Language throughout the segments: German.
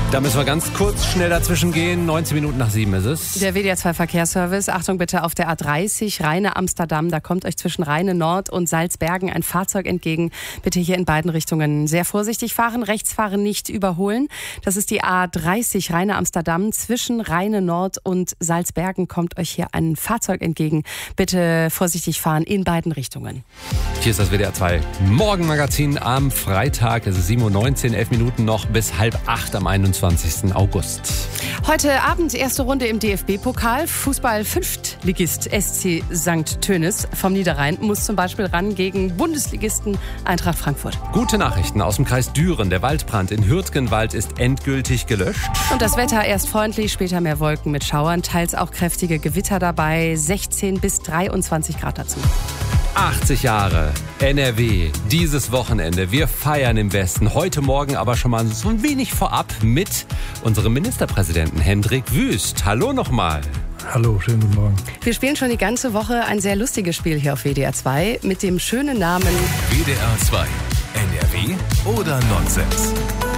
Da müssen wir ganz kurz schnell dazwischen gehen. 19 Minuten nach 7 ist es. Der WDR 2 Verkehrsservice. Achtung bitte auf der A30 Rheine-Amsterdam. Da kommt euch zwischen Rheine Nord und Salzbergen ein Fahrzeug entgegen. Bitte hier in beiden Richtungen sehr vorsichtig fahren. Rechts fahren, nicht überholen. Das ist die A30 Rheine-Amsterdam. Zwischen Rheine Nord und Salzbergen kommt euch hier ein Fahrzeug entgegen. Bitte vorsichtig fahren in beiden Richtungen. Hier ist das WDR 2 Morgenmagazin am Freitag. Es ist 7:19 Uhr, 11 Minuten noch bis 7:30 am 21. August. Heute Abend erste Runde im DFB-Pokal. Fußball-Fünftligist SC St. Tönis vom Niederrhein muss zum Beispiel ran gegen Bundesligisten Eintracht Frankfurt. Gute Nachrichten aus dem Kreis Düren. Der Waldbrand in Hürtgenwald ist endgültig gelöscht. Und das Wetter erst freundlich, später mehr Wolken mit Schauern, teils auch kräftige Gewitter dabei. 16 bis 23 Grad dazu. 80 Jahre NRW, dieses Wochenende. Wir feiern im Westen. Heute Morgen aber schon mal so ein wenig vorab mit unserem Ministerpräsidenten Hendrik Wüst. Hallo nochmal. Hallo, schönen guten Morgen. Wir spielen schon die ganze Woche ein sehr lustiges Spiel hier auf WDR 2 mit dem schönen Namen WDR 2. NRW oder Nonsens?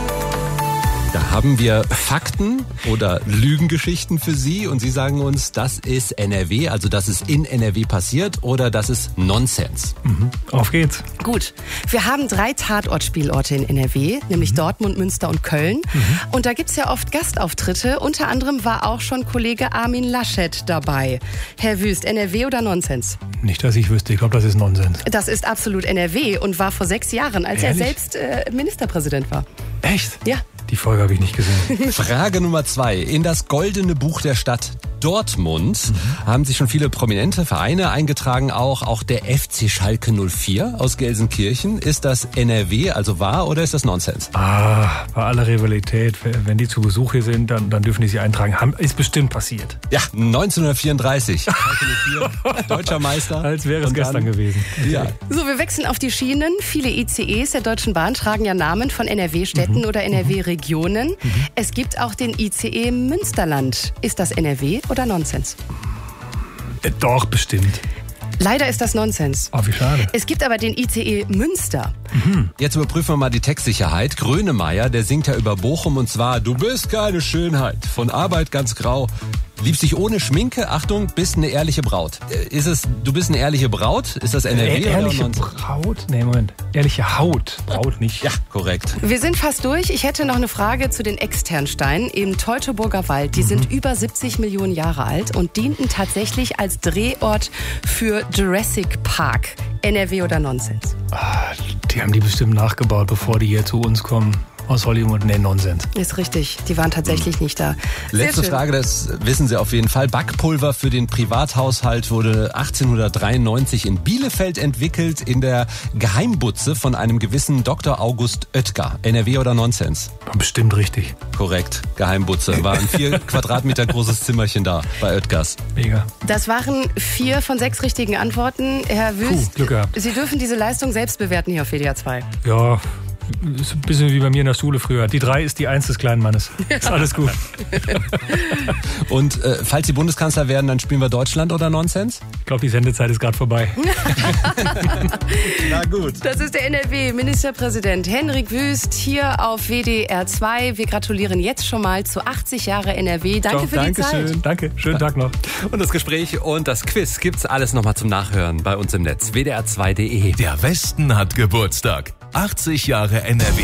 Da haben wir Fakten oder Lügengeschichten für Sie und Sie sagen uns, das ist NRW, also das ist in NRW passiert oder das ist Nonsens. Auf geht's. Gut, wir haben 3 Tatortspielorte in NRW, nämlich Dortmund, Münster und Köln. Und da gibt's ja oft Gastauftritte. Unter anderem war auch schon Kollege Armin Laschet dabei. Herr Wüst, NRW oder Nonsens? Nicht, dass ich wüsste. Ich glaube, das ist Nonsens. Das ist absolut NRW und war vor 6 Jahren, als Ehrlich? er selbst Ministerpräsident war. Echt? Ja. Die Folge habe ich nicht gesehen. Frage Nummer 2. In das goldene Buch der Stadt Dortmund haben sich schon viele prominente Vereine eingetragen, auch der FC Schalke 04 aus Gelsenkirchen. Ist das NRW, also wahr, oder ist das Nonsens? Bei aller Rivalität, wenn die zu Besuch hier sind, dann dürfen die sich eintragen. Ist bestimmt passiert. Ja, 1934. Schalke 04, deutscher Meister. Als wäre es Und dann- gestern gewesen. Ja. So, wir wechseln auf die Schienen. Viele ICEs der Deutschen Bahn tragen ja Namen von NRW-Städten oder NRW-Regionen. Es gibt auch den ICE Münsterland. Ist das NRW oder Nonsens? Doch, bestimmt. Leider ist das Nonsens. Oh, wie schade. Es gibt aber den ICE Münster. Jetzt überprüfen wir mal die Textsicherheit. Grönemeyer, der singt ja über Bochum und zwar: Du bist keine Schönheit, von Arbeit ganz grau. Liebst dich ohne Schminke, Achtung, bist eine ehrliche Braut. Ist es, du bist eine ehrliche Braut? Ist das NRW oder Ehrliche Nonsens? Braut? Nee, Moment. Ehrliche Haut. Braut nicht. Ja, korrekt. Wir sind fast durch. Ich hätte noch eine Frage zu den Externsteinen im Teutoburger Wald. Die sind über 70 Millionen Jahre alt und dienten tatsächlich als Drehort für Jurassic Park. NRW oder Nonsens? Die haben die bestimmt nachgebaut, bevor die hier zu uns kommen. Aus Hollywood. Nee, Nonsens. Ist richtig. Die waren tatsächlich nicht da. Sehr Letzte schön. Frage, das wissen Sie auf jeden Fall. Backpulver für den Privathaushalt wurde 1893 in Bielefeld entwickelt, in der Geheimbutze von einem gewissen Dr. August Oetker. NRW oder Nonsens? Bestimmt richtig. Korrekt, Geheimbutze. War ein 4 Quadratmeter großes Zimmerchen da bei Oetkers. Mega. Das waren 4 von 6 richtigen Antworten. Herr Wüst, Glück gehabt. Sie dürfen diese Leistung selbst bewerten hier auf WDR 2. Ja, ist ein bisschen wie bei mir in der Schule früher. Die 3 ist die 1 des kleinen Mannes. Ist alles gut. Und falls Sie Bundeskanzler werden, dann spielen wir Deutschland oder Nonsens? Ich glaube, die Sendezeit ist gerade vorbei. Na gut. Das ist der NRW-Ministerpräsident Hendrik Wüst hier auf WDR 2. Wir gratulieren jetzt schon mal zu 80 Jahre NRW. Danke für die Zeit. Dankeschön. Danke. Schönen Tag noch. Und das Gespräch und das Quiz gibt's alles nochmal zum Nachhören bei uns im Netz. WDR2.de. Der Westen hat Geburtstag. 80 Jahre NRW.